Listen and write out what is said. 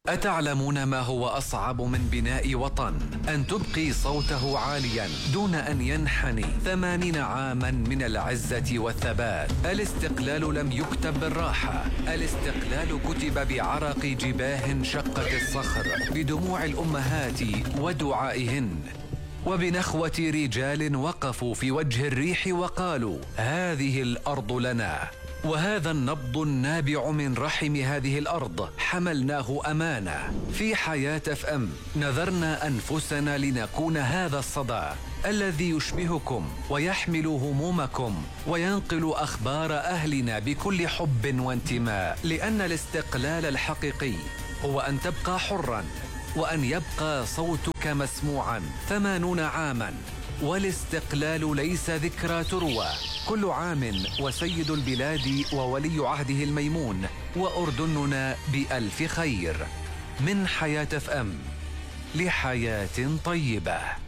أتعلمون ما هو أصعب من بناء وطن؟ أن تبقي صوته عاليا دون أن ينحني 80 عاما من العزة والثبات. الاستقلال لم يكتب بالراحة، الاستقلال كتب بعرق جباه شقت الصخر، بدموع الأمهات ودعائهن، وبنخوة رجال وقفوا في وجه الريح وقالوا: هذه الأرض لنا. وهذا النبض النابع من رحم هذه الأرض حملناه أمانة. في حياة FM نذرنا أنفسنا لنكون هذا الصدى الذي يشبهكم ويحمل همومكم وينقل أخبار أهلنا بكل حب وانتماء، لأن الاستقلال الحقيقي هو أن تبقى حراً وأن يبقى صوتك مسموعاً. 80 عاماً والاستقلال ليس ذكرى تروى. كل عام وسيد البلاد وولي عهده الميمون وأردننا بألف خير. من حياة FM لحياة طيبة.